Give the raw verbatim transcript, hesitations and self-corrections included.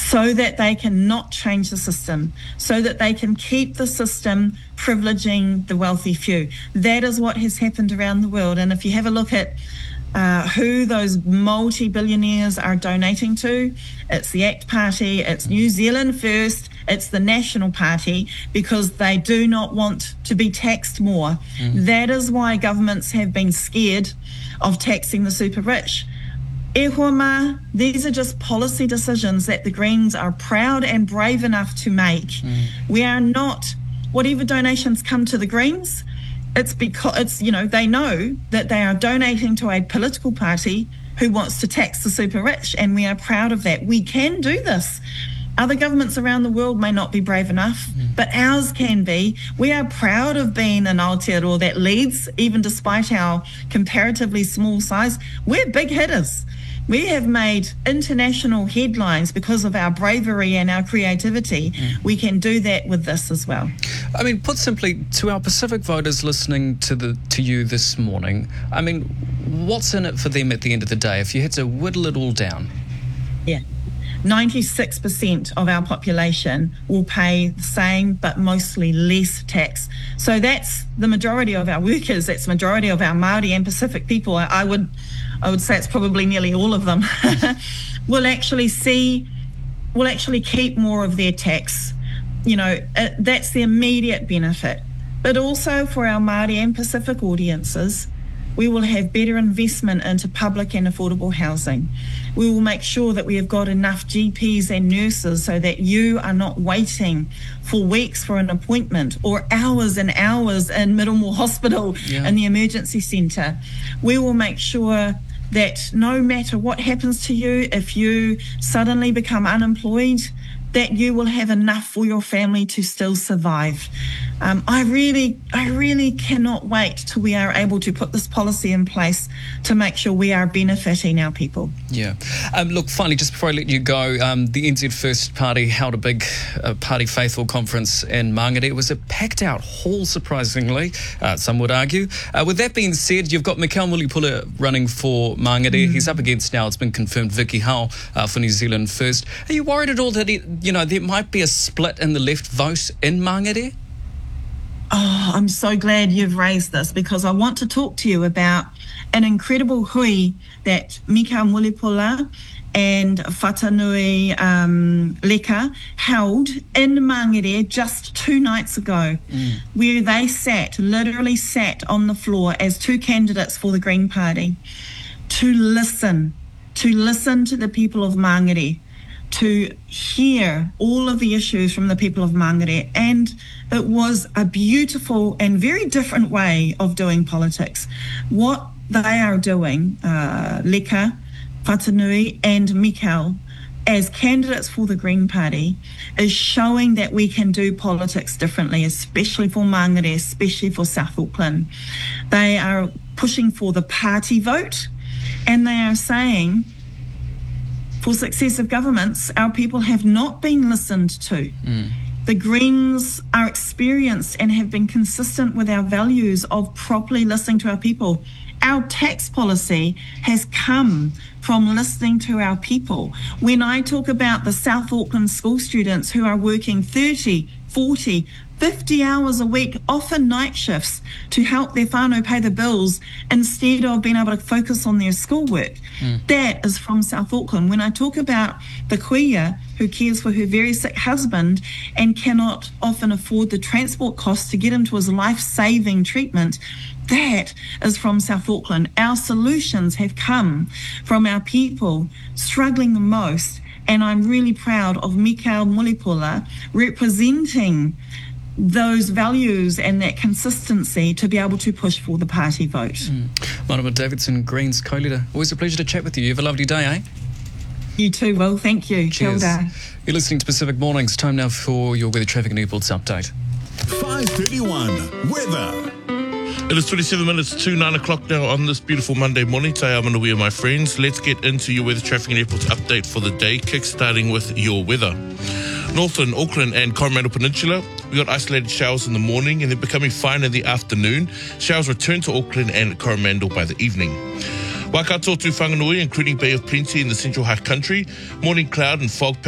so that they can not change the system, so that they can keep the system privileging the wealthy few. That is what has happened around the world. And if you have a look at uh, who those multi-billionaires are donating to, it's the ACT Party, it's New Zealand First, it's the National Party, because they do not want to be taxed more. Mm. That is why governments have been scared of taxing the super rich. E hoa mā, these are just policy decisions that the Greens are proud and brave enough to make. Mm. We are not, whatever donations come to the Greens, it's because, it's, you know, they know that they are donating to a political party who wants to tax the super rich, and we are proud of that. We can do this. Other governments around the world may not be brave enough, mm. but ours can be. We are proud of being an Aotearoa that leads, even despite our comparatively small size. We're big hitters. We have made international headlines because of our bravery and our creativity. Mm. We can do that with this as well. I mean, put simply, to our Pacific voters listening to the to you this morning, I mean, what's in it for them at the end of the day if you had to whittle it all down? Yeah. ninety-six percent of our population will pay the same but mostly less tax. So that's the majority of our workers, that's the majority of our Māori and Pacific people. I, I would I would say it's probably nearly all of them will actually see, will actually keep more of their tax. You know, uh, that's the immediate benefit. But also for our Māori and Pacific audiences, we will have better investment into public and affordable housing. We will make sure that we have got enough G Ps and nurses so that you are not waiting for weeks for an appointment or hours and hours in Middlemore Hospital yeah. in the emergency centre. We will make sure that no matter what happens to you, if you suddenly become unemployed, that you will have enough for your family to still survive. Um, I really, I really cannot wait till we are able to put this policy in place to make sure we are benefiting our people. Yeah. Um, look, finally, just before I let you go, um, the N Z First Party held a big uh, Party Faithful conference in Mangere. It was a packed-out hall, surprisingly, uh, some would argue. Uh, with that being said, you've got Mikael Mulipola running for Mangere. Mm. He's up against, now it's been confirmed, Vicky Howell uh, for New Zealand First. Are you worried at all that, it, you know, there might be a split in the left vote in Mangere? Oh, I'm so glad you've raised this, because I want to talk to you about an incredible hui that Mikael Mulipola and Whatanui um, Leka held in Mangere just two nights ago, mm. where they sat, literally sat on the floor as two candidates for the Green Party to listen, to listen to the people of Mangere, to hear all of the issues from the people of Mangere. And it was a beautiful and very different way of doing politics. What they are doing, uh, Leka, Whatanui and Mikael, as candidates for the Green Party, is showing that we can do politics differently, especially for Mangere, especially for South Auckland. They are pushing for the party vote, and they are saying, for successive governments, our people have not been listened to. Mm. The Greens are experienced and have been consistent with our values of properly listening to our people. Our tax policy has come from listening to our people. When I talk about the South Auckland school students who are working thirty, forty, fifty hours a week, often night shifts, to help their whānau pay the bills instead of being able to focus on their schoolwork. Mm. That is from South Auckland. When I talk about the kuia who cares for her very sick husband and cannot often afford the transport costs to get him to his life-saving treatment, that is from South Auckland. Our solutions have come from our people struggling the most, and I'm really proud of Mikael Mulipola representing those values and that consistency to be able to push for the party vote. Mm. Marama Davidson, Greens co-leader. Always a pleasure to chat with you. You have a lovely day, eh? You too, Will. Thank you. Cheers. Kia ora. You're listening to Pacific Mornings. Time now for your weather, traffic and airports update. five thirty-one, weather. It is twenty-seven minutes to nine o'clock now on this beautiful Monday morning. Today I'm Manawea, my friends. Let's get into your weather, traffic and airports update for the day, kick-starting with your weather. Northern Auckland and Coromandel Peninsula, we got isolated showers in the morning and they're becoming fine in the afternoon. Showers return to Auckland and Coromandel by the evening. Waikato to Whanganui, including Bay of Plenty in the Central High Country, morning cloud and fog